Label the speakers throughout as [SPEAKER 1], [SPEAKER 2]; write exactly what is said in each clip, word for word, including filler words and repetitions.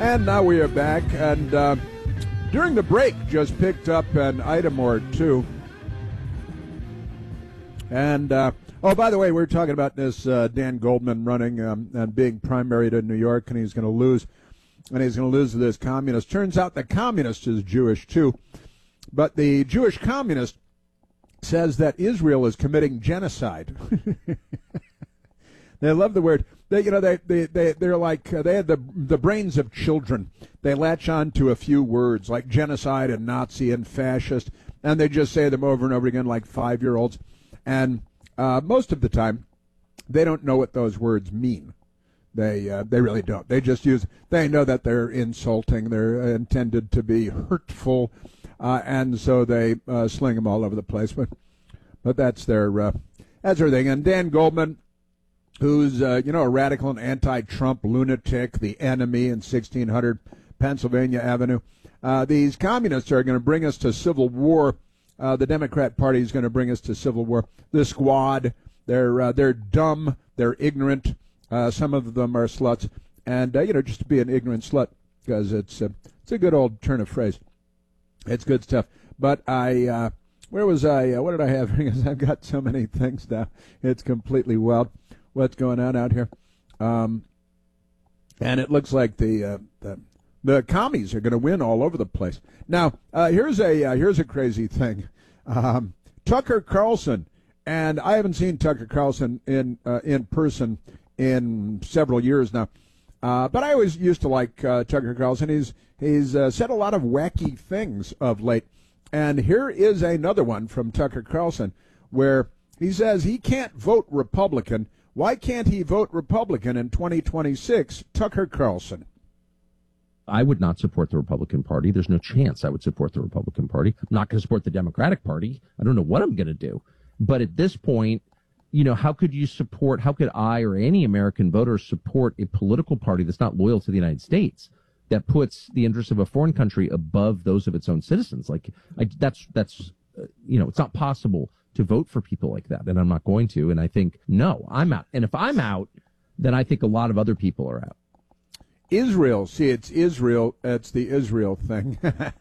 [SPEAKER 1] And now we are back, and uh, during the break, just picked up an item or two. And, uh, oh, by the way, we we're talking about this uh, Dan Goldman running um, and being primary to New York, and he's going to lose, and he's going to lose to this communist. Turns out the communist is Jewish, too. But the Jewish communist says that Israel is committing genocide. They love the word. They, you know, they, they, they, they're like, uh, they have the, the brains of children. They latch on to a few words like genocide and Nazi and fascist, and they just say them over and over again like five-year-olds. And uh, most of the time, they don't know what those words mean. They uh, they really don't. They just use, they know that they're insulting. They're intended to be hurtful, uh, and so they uh, sling them all over the place. But but that's their, uh, that's their thing. And Dan Goldman, who's, uh, you know, a radical and anti-Trump lunatic, the enemy in sixteen hundred Pennsylvania Avenue. Uh, these communists are going to bring us to civil war. Uh, the Democrat Party is going to bring us to civil war. The squad, they're uh, they're dumb, they're ignorant. Uh, some of them are sluts, and uh, you know, just to be an ignorant slut, because it's uh, it's a good old turn of phrase. It's good stuff. But I, uh, where was I? Uh, what did I have? Because I've got so many things now. It's completely wild. What's going on out here? Um, and it looks like the uh, the, the commies are going to win all over the place. Now, uh, here's a uh, here's a crazy thing. Um, Tucker Carlson, and I haven't seen Tucker Carlson in uh, in person in several years now, uh, but I always used to like uh, Tucker Carlson. He's he's uh, said a lot of wacky things of late, and here is another one from Tucker Carlson where he says he can't vote Republican. Why can't he vote Republican in twenty twenty-six? Tucker Carlson.
[SPEAKER 2] I would not support the Republican Party. There's no chance I would support the Republican Party. I'm not going to support the Democratic Party. I don't know what I'm going to do. But at this point, you know, how could you support, how could I or any American voter support a political party that's not loyal to the United States, that puts the interests of a foreign country above those of its own citizens? Like, I, that's, that's, uh, you know, it's not possible to vote for people like that, and I'm not going to. And I think, no, I'm out. And if I'm out, then I think a lot of other people are out.
[SPEAKER 1] Israel, see, it's Israel. It's the Israel thing.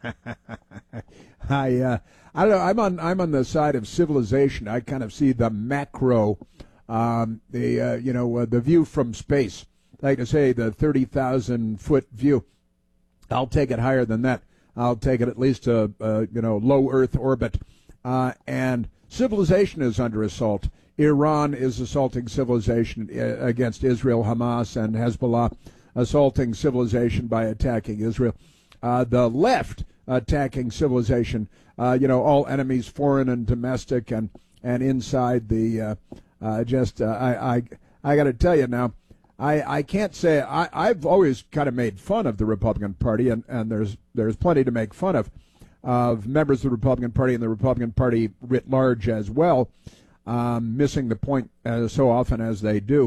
[SPEAKER 1] I, uh, I don't know. I'm on, I'm on the side of civilization. I kind of see the macro, um, the, uh, you know, uh, the view from space. Like I say, the thirty thousand foot view. I'll take it higher than that. I'll take it at least to, uh, you know, low Earth orbit. Uh, and civilization is under assault. Iran is assaulting civilization against Israel, Hamas, and Hezbollah, assaulting civilization by attacking Israel. Uh, the left attacking civilization, uh, you know, all enemies, foreign and domestic, and, and inside the, uh, uh, just, uh, I, I, I got to tell you now, I, I can't say, I, I've always kind of made fun of the Republican Party, and, and there's, there's plenty to make fun of, of members of the Republican Party and the Republican Party writ large as well, um, missing the point as so often as they do.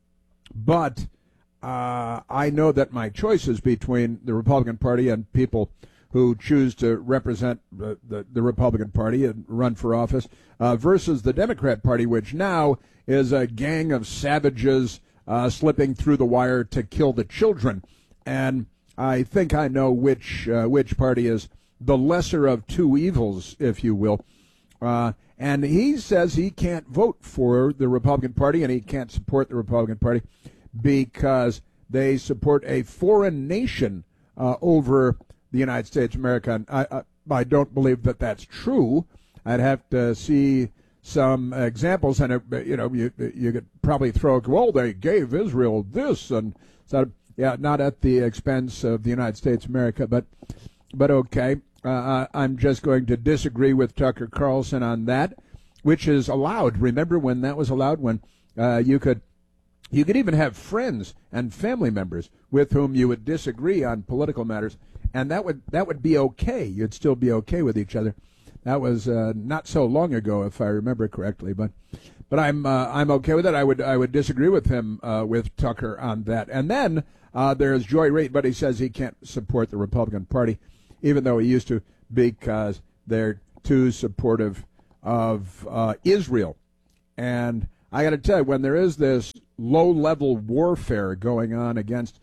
[SPEAKER 1] But uh, I know that my choice is between the Republican Party and people who choose to represent the, the, the Republican Party and run for office uh, versus the Democrat Party, which now is a gang of savages uh, slipping through the wire to kill the children. And I think I know which uh, which party is the lesser of two evils, if you will. Uh, and he says he can't vote for the Republican Party and he can't support the Republican Party because they support a foreign nation uh, over the United States of America. And I, I, I don't believe that that's true. I'd have to see some examples, and, it, you know, you, you could probably throw, well, they gave Israel this, and so, yeah, not at the expense of the United States of America, but, but okay. Uh, I'm just going to disagree with Tucker Carlson on that, which is allowed. Remember when that was allowed, when uh, you could you could even have friends and family members with whom you would disagree on political matters, and that would that would be okay. You'd still be okay with each other. That was uh, not so long ago, if I remember correctly, but but I'm uh, I'm okay with it. I would I would disagree with him uh, with Tucker on that. And then uh, there's Joy Reid, but he says he can't support the Republican Party, even though he used to, because they're too supportive of uh, Israel. And I got to tell you, when there is this low-level warfare going on against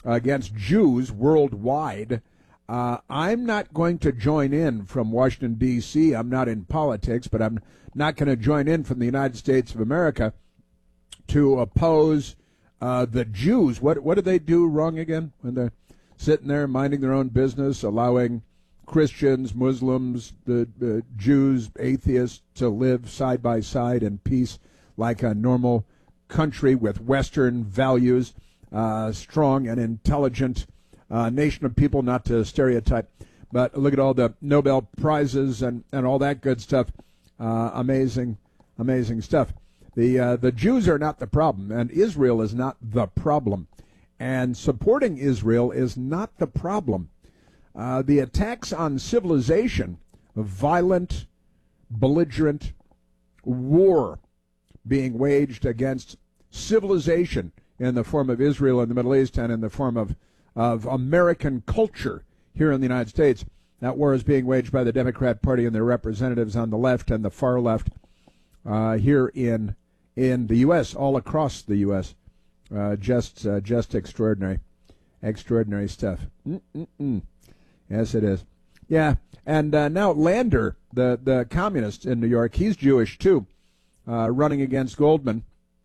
[SPEAKER 1] against Jews worldwide. Uh, I'm not going to join in from Washington, D C I'm not in politics, but I'm not going to join in from the United States of America to oppose uh, the Jews. What what do they do wrong again when they're sitting there minding their own business, allowing Christians, Muslims, the, the Jews, atheists to live side by side in peace like a normal country with Western values, uh, strong and intelligent uh, nation of people, not to stereotype. But look at all the Nobel Prizes and, and all that good stuff. Uh, amazing, amazing stuff. The uh, the Jews are not the problem, and Israel is not the problem. And supporting Israel is not the problem. Uh, the attacks on civilization, violent, belligerent war being waged against civilization in the form of Israel in the Middle East and in the form of, of American culture here in the United States. That war is being waged by the Democrat Party and their representatives on the left and the far left uh, here in in the U S, all across the U S Uh, just uh, just extraordinary, extraordinary stuff. Mm-mm-mm. Yes, it is. Yeah, and uh, now Lander, the, the communist in New York, he's Jewish too, uh, running against Goldman.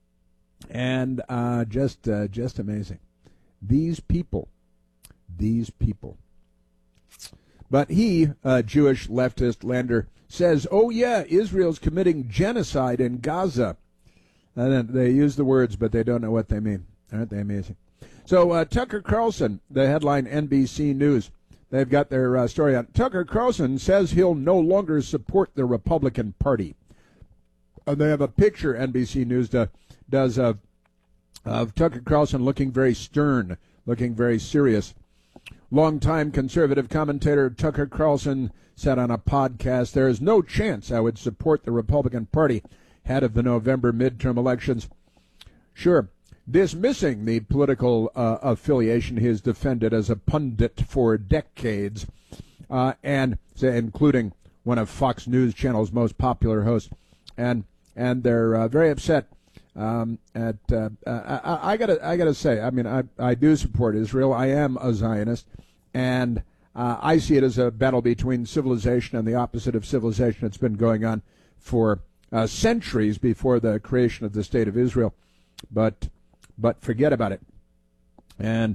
[SPEAKER 1] And uh, just uh, just amazing. These people, these people. But he, uh, Jewish leftist Lander, says, oh yeah, Israel's committing genocide in Gaza. And they use the words, but they don't know what they mean. Aren't they amazing? So uh, Tucker Carlson, the headline N B C News, they've got their uh, story on. Tucker Carlson says he'll no longer support the Republican Party. Uh, they have a picture, N B C News do, does, of, of Tucker Carlson looking very stern, looking very serious. Longtime conservative commentator Tucker Carlson said on a podcast, there is no chance I would support the Republican Party ahead of the November midterm elections. Sure, dismissing the political uh, affiliation he has defended as a pundit for decades, uh, and including one of Fox News Channel's most popular hosts, and and they're uh, very upset. Um, at uh, I, I gotta I gotta say, I mean, I I do support Israel. I am a Zionist, and uh, I see it as a battle between civilization and the opposite of civilization. It's been going on for Uh, centuries before the creation of the State of Israel, but but forget about it. And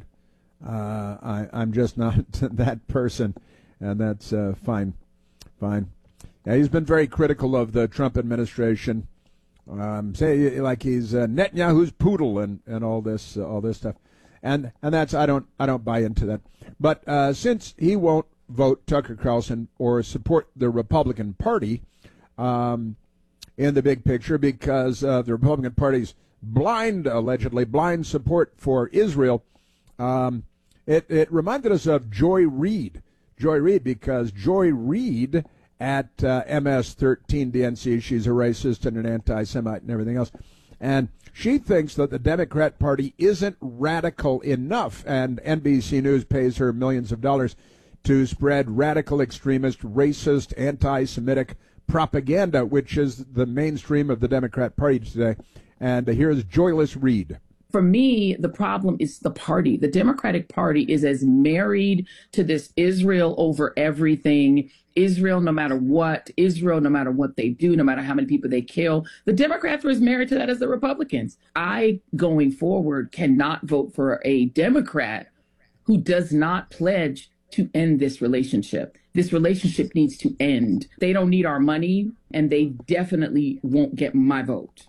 [SPEAKER 1] uh, I, I'm just not that person, and that's uh, fine, fine. Yeah, he's been very critical of the Trump administration, um, say like he's uh, Netanyahu's poodle and, and all this uh, all this stuff, and and that's I don't I don't buy into that. But uh, since he won't vote Tucker Carlson or support the Republican Party. Um, in the big picture because of the Republican Party's blind, allegedly blind support for Israel. Um, it, it reminded us of Joy Reid. Joy Reid, because Joy Reid at uh, M S thirteen D N C, she's a racist and an anti-Semite and everything else. And she thinks that the Democrat Party isn't radical enough, and N B C News pays her millions of dollars to spread radical, extremist, racist, anti-Semitic propaganda, which is the mainstream of the Democrat Party today. And here's Joyless Reid.
[SPEAKER 3] For me, the problem is the party. The Democratic Party is as married to this Israel over everything, Israel no matter what, Israel no matter what they do, no matter how many people they kill. The Democrats are as married to that as the Republicans. I, going forward, cannot vote for a Democrat who does not pledge to end this relationship. This relationship needs to end. They don't need our money, and they definitely won't get my vote.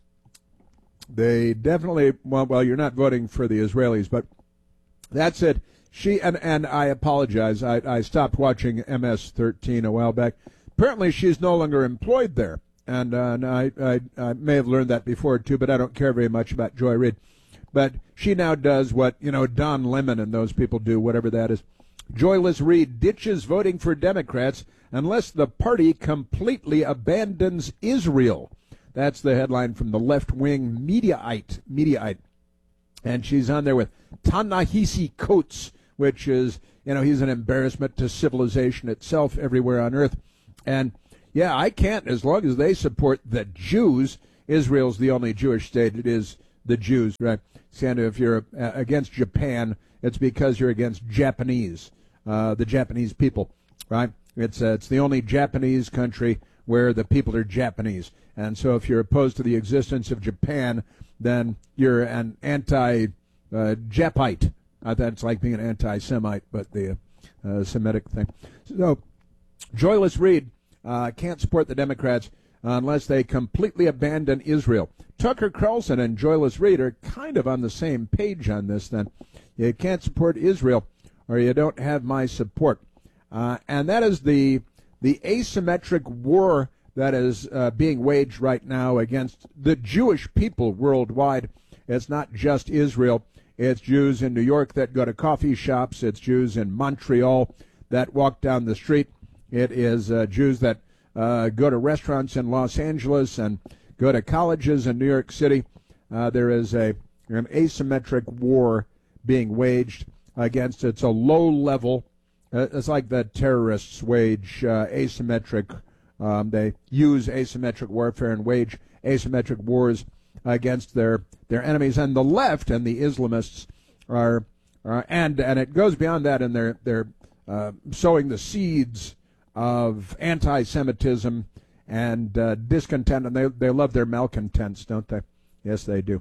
[SPEAKER 1] They definitely, well, well, you're not voting for the Israelis, but that's it. She, and, and I apologize, I, I stopped watching M S thirteen a while back. Apparently she's no longer employed there, and, uh, and I, I, I may have learned that before too, but I don't care very much about Joy Reid. But she now does what, you know, Don Lemon and those people do, whatever that is. Joyless Reid ditches voting for Democrats unless the party completely abandons Israel. That's the headline from the left-wing Mediaite. Mediaite. And she's on there with Ta-Nehisi Coates, which is, you know, he's an embarrassment to civilization itself everywhere on earth. And, yeah, I can't, as long as they support the Jews. Israel's the only Jewish state. It is the Jews, right? Sandra, if you're uh, against Japan, it's because you're against Japanese, uh, the Japanese people, right? It's uh, it's the only Japanese country where the people are Japanese. And so if you're opposed to the existence of Japan, then you're an anti-Japite. Uh, that's like being an anti-Semite, but the uh, Semitic thing. So Joyless Reed uh, can't support the Democrats unless they completely abandon Israel. Tucker Carlson and Joyless Reed are kind of on the same page on this then. You can't support Israel or you don't have my support. Uh, and that is the the asymmetric war that is uh, being waged right now against the Jewish people worldwide. It's not just Israel. It's Jews in New York that go to coffee shops. It's Jews in Montreal that walk down the street. It is uh, Jews that uh, go to restaurants in Los Angeles and go to colleges in New York City. Uh, there is a an asymmetric war being waged against. It's a low level. Uh, it's like the terrorists wage uh, asymmetric. Um, they use asymmetric warfare and wage asymmetric wars against their their enemies. And the left and the Islamists are, are and and it goes beyond that. And they're they're uh, sowing the seeds of anti-Semitism and uh, discontent. And they they love their malcontents, don't they? Yes, they do.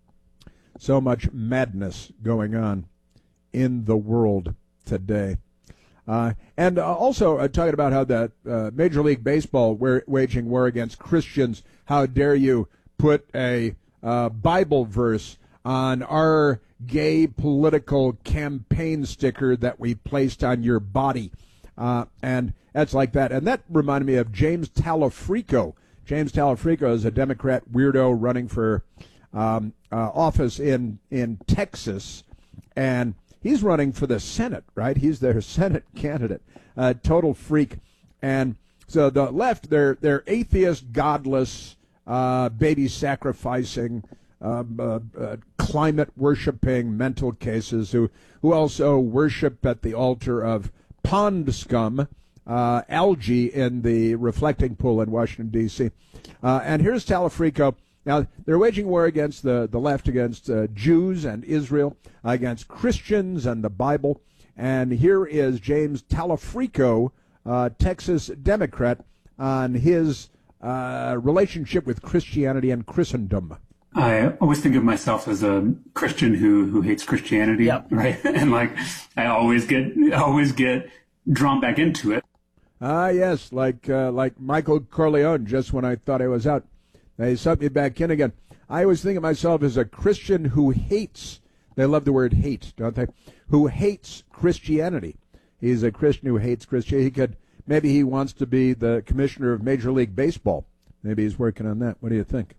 [SPEAKER 1] So much madness going on in the world today. Uh, and uh, also uh, talking about how the uh, Major League Baseball were waging war against Christians. How dare you put a uh, Bible verse on our gay political campaign sticker that we placed on your body? Uh, and that's like that. And that reminded me of James Talafrico. James Talafrico is a Democrat weirdo running for um, uh, office in, in Texas. And he's running for the Senate, right? He's their Senate candidate, uh, total freak. And so the left, they're they're atheist, godless, uh, baby sacrificing, um, uh, uh, climate worshiping mental cases who who also worship at the altar of pond scum, uh, algae in the reflecting pool in Washington D C. Uh, and here's Talafrico. Now, they're waging war against the, the left, against uh, Jews and Israel, against Christians and the Bible. And here is James Talafrico, uh, Texas Democrat, on his uh, relationship with Christianity and Christendom.
[SPEAKER 4] I always think of myself as a Christian who who hates Christianity, yep. Right? And like I always get always get drawn back into it.
[SPEAKER 1] Ah, yes, like uh, like Michael Corleone. Just when I thought I was out, they sucked me back in again. I always think of myself as a Christian who hates, they love the word hate, don't they? Who hates Christianity. He's a Christian who hates Christianity. He could, maybe he wants to be the commissioner of Major League Baseball. Maybe he's working on that. What do you think?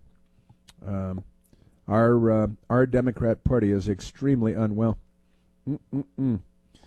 [SPEAKER 1] Um, our uh, our Democrat Party is extremely unwell. Mm-mm-mm.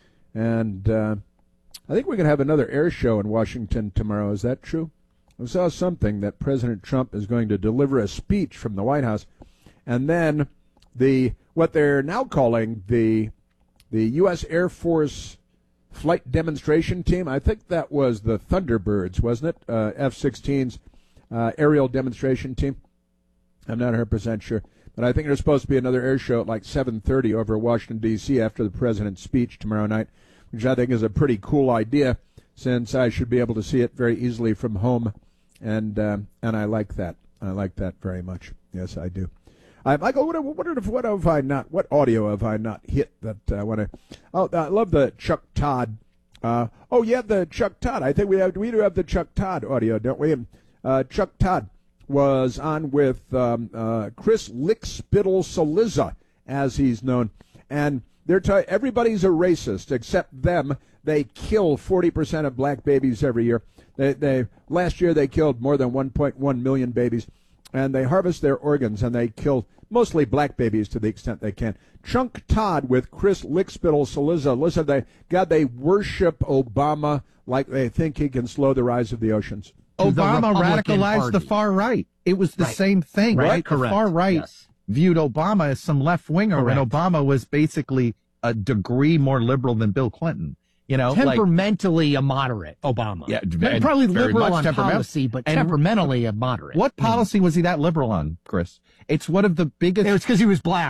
[SPEAKER 1] And uh, I think we're going to have another air show in Washington tomorrow. Is that true? I saw something that President Trump is going to deliver a speech from the White House, and then the what they're now calling the the U S Air Force flight demonstration team. I think that was the Thunderbirds, wasn't it? Uh, F sixteens uh, aerial demonstration team. I'm not one hundred percent sure, but I think there's supposed to be another air show at like seven thirty over Washington, D C after the president's speech tomorrow night, which I think is a pretty cool idea, since I should be able to see it very easily from home, and um, and I like that. I like that very much. Yes, I do. I, Michael, what, what, what have I not? What audio have I not hit that I uh, want to? Oh, I love the Chuck Todd. Uh, oh, yeah, the Chuck Todd. I think we have we do have the Chuck Todd audio, don't we? Uh, Chuck Todd was on with um, uh, Chris Lickspittle Cillizza, as he's known, and they're t- everybody's a racist except them. They kill forty percent of black babies every year. They, they last year they killed more than one point one million babies, and they harvest their organs, and they kill mostly black babies to the extent they can. Chunk Todd with Chris Lickspittle Cillizza. Listen, they God, they worship Obama like they think he can slow the rise of the oceans.
[SPEAKER 5] Obama radicalized Party. The far right. It was the right. same thing, right? right? The far right yes. viewed Obama as some left winger, and Obama was basically a degree more liberal than Bill Clinton. You know,
[SPEAKER 6] temperamentally
[SPEAKER 5] like,
[SPEAKER 6] a moderate Obama.
[SPEAKER 5] Yeah,
[SPEAKER 6] probably liberal on policy, but and temperamentally a moderate.
[SPEAKER 5] What policy was he that liberal on, Chris? It's one of the biggest.
[SPEAKER 6] It was because he was black.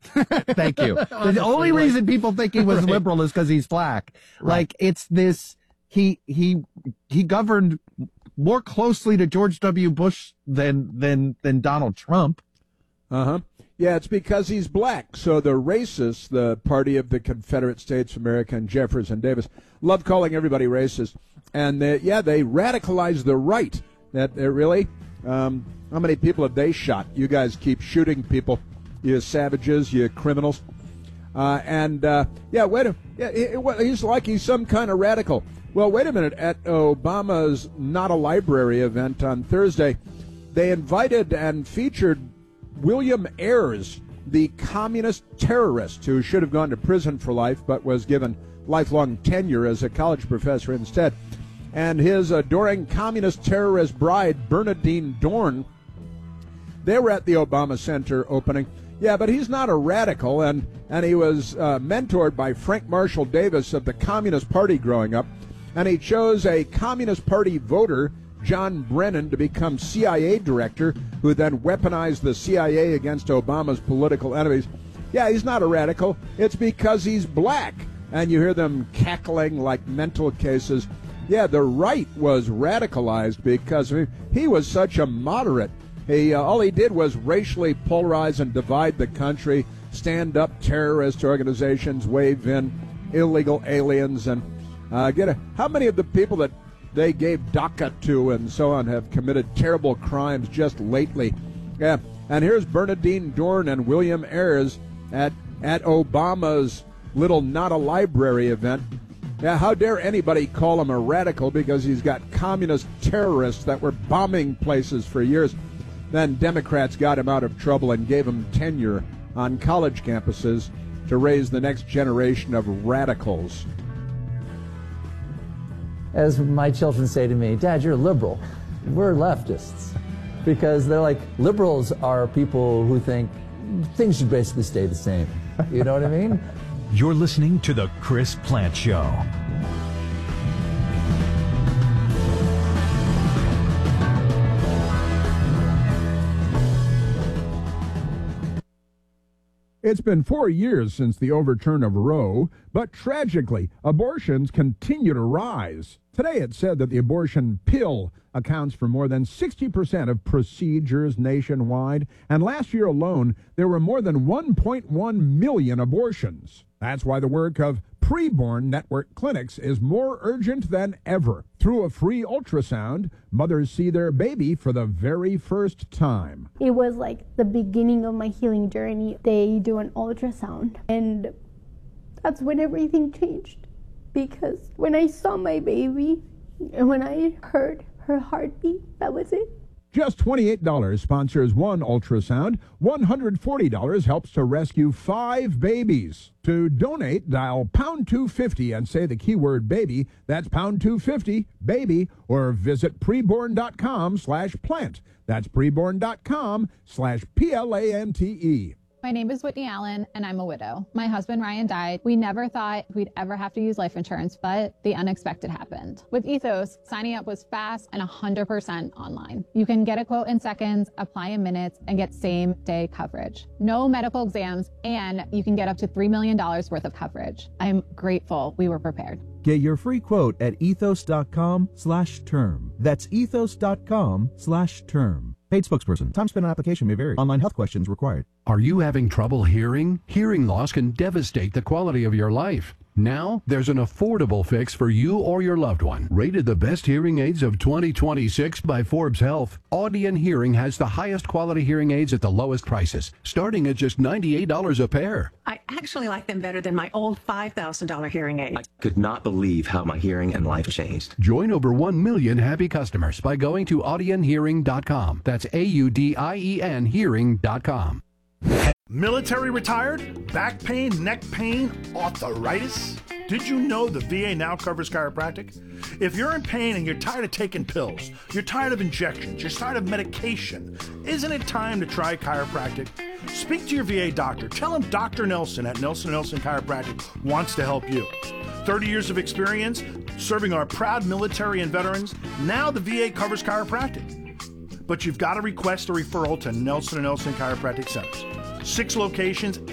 [SPEAKER 5] Thank you. The only reason people think he was right. liberal is because he's black. Right. Like, it's this, he, he, he governed more closely to George W. Bush than, than, than Donald Trump.
[SPEAKER 1] Uh-huh. Yeah, it's because he's black. So the racists, the party of the Confederate States of America and Jefferson Davis, love calling everybody racist. And, they, yeah, they radicalize the right. That they're really, um, how many people have they shot? You guys keep shooting people. You savages, you criminals. Uh, and, uh, yeah, wait a yeah, he, he's like he's some kind of radical. Well, wait a minute. At Obama's Not a Library event on Thursday, they invited and featured William Ayers, the communist terrorist who should have gone to prison for life but was given lifelong tenure as a college professor instead. And his adoring communist terrorist bride, Bernadine Dorn, they were at the Obama Center opening. Yeah, but he's not a radical, and, and he was uh, mentored by Frank Marshall Davis of the Communist Party growing up, and he chose a Communist Party voter, John Brennan, to become C I A director, who then weaponized the C I A against Obama's political enemies. Yeah, he's not a radical. It's because he's black, and you hear them cackling like mental cases. Yeah, the right was radicalized because I mean, he was such a moderate. He uh, all he did was racially polarize and divide the country, stand up terrorist organizations, wave in illegal aliens, and uh, get a. How many of the people that they gave DACA to and so on have committed terrible crimes just lately? Yeah, and here's Bernadine Dorn and William Ayers at at Obama's little Not a Library event. Yeah, how dare anybody call him a radical because he's got communist terrorists that were bombing places for years. Then Democrats got him out of trouble and gave him tenure on college campuses to raise the next generation of radicals.
[SPEAKER 7] As my children say to me, Dad, you're a liberal. We're leftists. Because they're like, liberals are people who think things should basically stay the same. You know what I mean?
[SPEAKER 8] You're listening to The Chris Plante Show.
[SPEAKER 1] It's been four years since the overturn of Roe, but tragically, abortions continue to rise. Today it said that the abortion pill accounts for more than sixty percent of procedures nationwide, and last year alone, there were more than one point one million abortions. That's why the work of Preborn Network clinics is more urgent than ever. Through a free ultrasound, mothers see their baby for the very first time.
[SPEAKER 9] It was like the beginning of my healing journey. They do an ultrasound, and that's when everything changed. Because when I saw my baby, and when I heard her heartbeat, that was it.
[SPEAKER 1] Just twenty-eight dollars sponsors one ultrasound. one hundred forty dollars helps to rescue five babies. To donate, dial pound two fifty and say the keyword baby. That's pound two fifty, baby, or visit preborn.com slash plant. That's preborn.com slash P L A N T E.
[SPEAKER 10] My name is Whitney Allen, and I'm a widow. My husband, Ryan, died. We never thought we'd ever have to use life insurance, but the unexpected happened. With Ethos, signing up was fast and one hundred percent online. You can get a quote in seconds, apply in minutes, and get same-day coverage. No medical exams, and you can get up to three million dollars worth of coverage. I'm grateful we were prepared.
[SPEAKER 11] Get your free quote at ethos.com slash term. That's ethos.com slash term. Paid spokesperson. Time spent on application may vary. Online health questions required.
[SPEAKER 12] Are you having trouble hearing? Hearing loss can devastate the quality of your life. Now, there's an affordable fix for you or your loved one. Rated the best hearing aids of twenty twenty-six by Forbes Health, Audion Hearing has the highest quality hearing aids at the lowest prices, starting at just ninety-eight dollars a pair.
[SPEAKER 13] I actually like them better than my old five thousand dollars hearing aid.
[SPEAKER 14] I could not believe how my hearing and life changed.
[SPEAKER 12] Join over one million happy customers by going to audion hearing dot com. That's A U D I E N hearing dot com.
[SPEAKER 15] Military retired? Back pain, neck pain, arthritis? Did you know the V A now covers chiropractic? If you're in pain and you're tired of taking pills, you're tired of injections, you're tired of medication, isn't it time to try chiropractic? Speak to your V A doctor. Tell him Doctor Nelson at Nelson and Nelson Chiropractic wants to help you. thirty years of experience serving our proud military and veterans. Now the V A covers chiropractic. But you've got to request a referral to Nelson and Nelson Chiropractic Centers. Six locations,